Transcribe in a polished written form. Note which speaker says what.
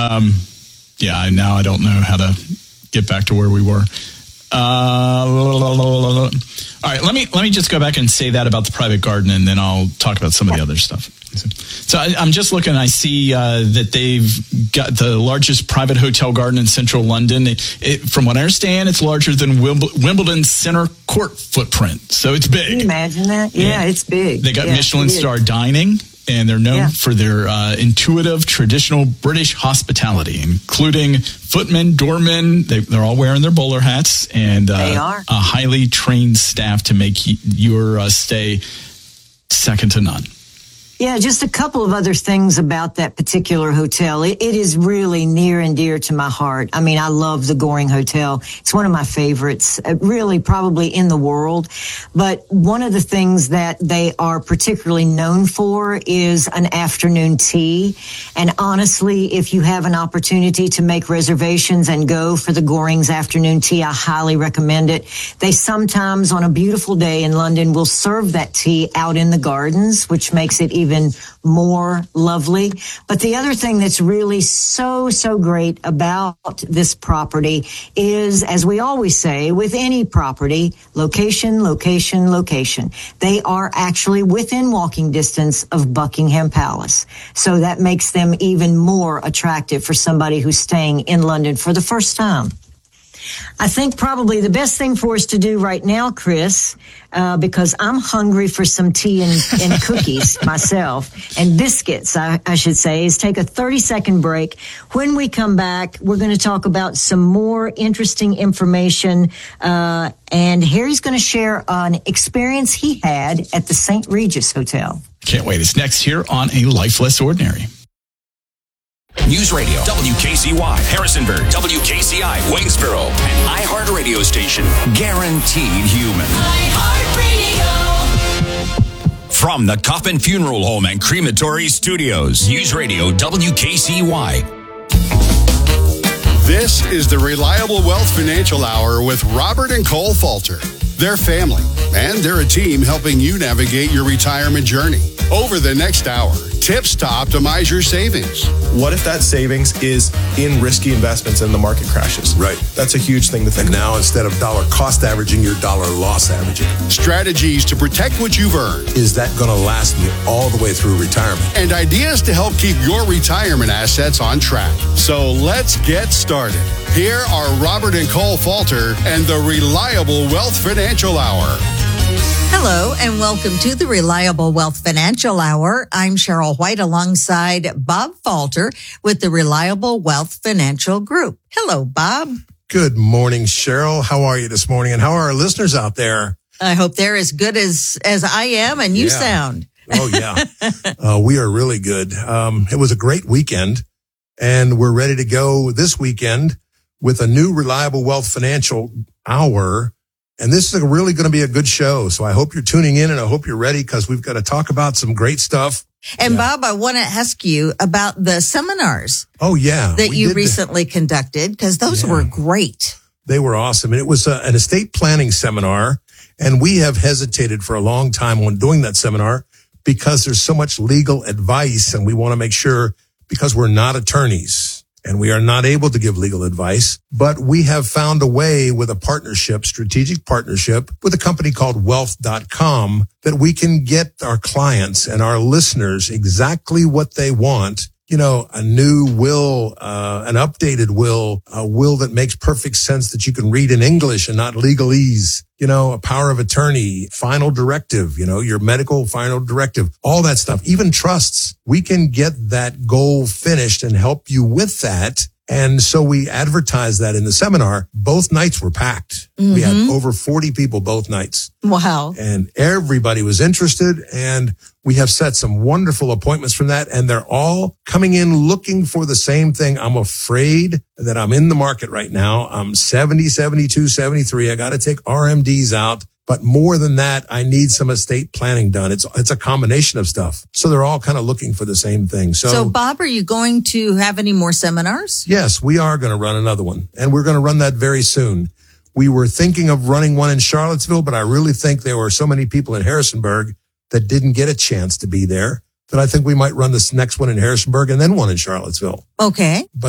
Speaker 1: Now I don't know how to get back to where we were. All right, let me just go back and say that about the private garden, and then I'll talk about some of the other stuff. So I'm just looking, I see that they've got the largest private hotel garden in central London. From what I understand, it's larger than Wimbledon's center court footprint. So it's big.
Speaker 2: Can you imagine that? Yeah, it's big.
Speaker 1: They got Michelin star dining, and they're known for their intuitive, traditional British hospitality, including footmen, doormen. They're all wearing their bowler hats, and
Speaker 2: they are.
Speaker 1: A highly trained staff to make your stay second to none.
Speaker 2: Yeah, just a couple of other things about that particular hotel. It is really near and dear to my heart. I mean, I love the Goring Hotel. It's one of my favorites, really probably in the world. But one of the things that they are particularly known for is an afternoon tea. And honestly, if you have an opportunity to make reservations and go for the Goring's afternoon tea, I highly recommend it. They sometimes, on a beautiful day in London, will serve that tea out in the gardens, which makes it even more lovely. But the other thing that's really so great about this property is, as we always say, with any property, location, location, location. They are actually within walking distance of Buckingham Palace. So that makes them even more attractive for somebody who's staying in London for the first time. I think probably the best thing for us to do right now, Chris, because I'm hungry for some tea and cookies myself, and biscuits, I should say, is take a 30-second break. When we come back, we're going to talk about some more interesting information, and Harry's going to share an experience he had at the St. Regis Hotel.
Speaker 1: Can't wait. It's next here on A Life Less Ordinary.
Speaker 3: News Radio, WKCY, Harrisonburg, WKCI, Waynesboro, and iHeartRadio station, guaranteed human. iHeartRadio. From the Coffin Funeral Home and Crematory Studios, News Radio, WKCY.
Speaker 4: This is the Reliable Wealth Financial Hour with Robert and Cole Falter. They're family, and they're a team helping you navigate your retirement journey. Over the next hour, tips to optimize your savings.
Speaker 5: What if that savings is in risky investments and the market crashes?
Speaker 6: Right.
Speaker 5: That's a huge thing to think
Speaker 6: about. And now, instead of dollar cost averaging, you're dollar loss averaging.
Speaker 4: Strategies to protect what you've earned.
Speaker 6: Is that going to last me all the way through retirement?
Speaker 4: And ideas to help keep your retirement assets on track. So let's get started. Here are Robert and Cole Falter and the Reliable Wealth Financial Hour.
Speaker 7: Hello, and welcome to the Reliable Wealth Financial Hour. I'm Cheryl White alongside Bob Falter with the Reliable Wealth Financial Group. Hello, Bob.
Speaker 6: Good morning, Cheryl. How are you this morning? And how are our listeners out there?
Speaker 7: I hope they're as good as I am and you sound.
Speaker 6: Oh, yeah. We are really good. It was a great weekend, and we're ready to go this weekend with a new Reliable Wealth Financial Hour. And this is really going to be a good show. So I hope you're tuning in, and I hope you're ready, because we've got to talk about some great stuff.
Speaker 7: And Bob, I want to ask you about the seminars.
Speaker 6: Oh, yeah.
Speaker 7: That you recently conducted, because those were great.
Speaker 6: They were awesome. And it was an estate planning seminar. And we have hesitated for a long time on doing that seminar because there's so much legal advice, and we want to make sure, because we're not attorneys and we are not able to give legal advice, but we have found a way with a partnership, strategic partnership with a company called Wealth.com, that we can get our clients and our listeners exactly what they want. You know, a new will, an updated will, a will that makes perfect sense that you can read in English and not legalese, you know, a power of attorney, final directive, you know, your medical final directive, all that stuff, even trusts. We can get that goal finished and help you with that. And so we advertised that in the seminar. Both nights were packed. Mm-hmm. We had over 40 people both nights.
Speaker 7: Wow.
Speaker 6: And everybody was interested. And we have set some wonderful appointments from that. And they're all coming in looking for the same thing. I'm afraid that I'm in the market right now. I'm 70, 72, 73. I got to take RMDs out. But more than that, I need some estate planning done. It's a combination of stuff. So they're all kind of looking for the same thing.
Speaker 7: So Bob, are you going to have any more seminars?
Speaker 6: Yes, we are going to run another one. And we're going to run that very soon. We were thinking of running one in Charlottesville, but I really think there were so many people in Harrisonburg that didn't get a chance to be there that I think we might run this next one in Harrisonburg and then one in Charlottesville.
Speaker 7: Okay.
Speaker 6: But